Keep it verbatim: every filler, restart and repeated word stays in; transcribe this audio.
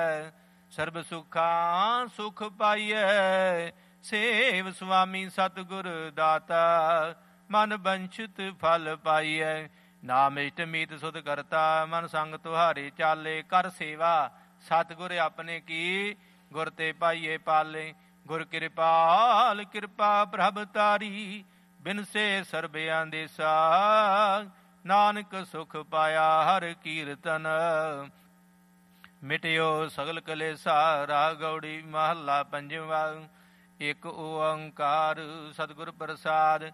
ਸਰਬ ਸੁਖਾਂ ਸੁਖ ਪਾਈਐ। ਸੇਵ ਸੁਆਮੀ ਸਤਿਗੁਰ ਦਾਤਾ ਮਨ ਬੰਛਿਤ ਫਲ ਪਾਈਐ। ਨਾਮ ਇਸ਼ਟ ਮੀਤ ਸੁਧ ਕਰਤਾ ਮਨ ਸੰਗ ਤੁਹਾਰੇ ਚਾਲੇ। ਕਰ ਸੇਵਾ ਸਤਿਗੁਰ ਆਪਣੇ ਕੀ ਗੁਰ ਤੇ ਪਾਈਏ ਪਾਲੇ। ਗੁਰ ਕਿਰਪਾਲ ਕਿਰਪਾ ਪ੍ਰਭ ਤਾਰੀ ਬਿਨਸੇ ਸਰਬਿਆਂ ਦੇਸਾ। ਨਾਨਕ ਸੁਖ ਪਾਇਆ ਹਰ ਕੀਰਤਨ ਮਿਟਿਓ ਸਗਲ ਕਲੇਸਾ। ਰਾਗ ਗੌੜੀ ਮਹੱਲਾ ਪੰਜਵਾ। ਇਕ ਓੰਕਾਰ ਸਤਿਗੁਰ ਪ੍ਰਸਾਦ।